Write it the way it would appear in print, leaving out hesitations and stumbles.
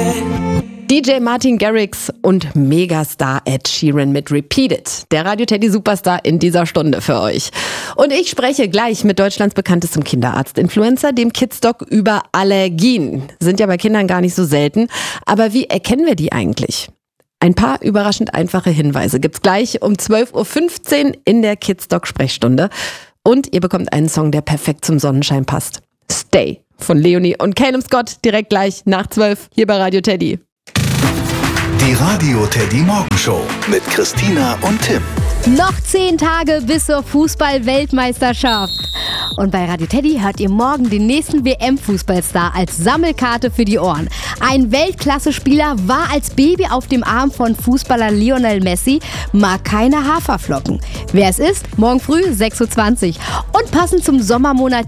DJ Martin Garrix und Megastar Ed Sheeran mit Repeat It. Der Radio Teddy Superstar in dieser Stunde für euch. Und ich spreche gleich mit Deutschlands bekanntestem Kinderarzt-Influencer, dem Kidsdoc, über Allergien. Sind ja bei Kindern gar nicht so selten. Aber wie erkennen wir die eigentlich? Ein paar überraschend einfache Hinweise gibt's gleich um 12.15 Uhr in der Kidsdoc-Sprechstunde. Und ihr bekommt einen Song, der perfekt zum Sonnenschein passt. Stay von Leonie und Calum Scott direkt gleich nach 12 hier bei Radio Teddy. Die Radio Teddy Morgenshow mit Christina und Tim. Noch 10 Tage bis zur Fußball-Weltmeisterschaft. Und bei Radio Teddy hört ihr morgen den nächsten WM-Fußballstar als Sammelkarte für die Ohren. Ein Weltklasse-Spieler war als Baby auf dem Arm von Fußballer Lionel Messi, mag keine Haferflocken. Wer es ist, morgen früh 6.20 Uhr. Und passend zum Sommermonat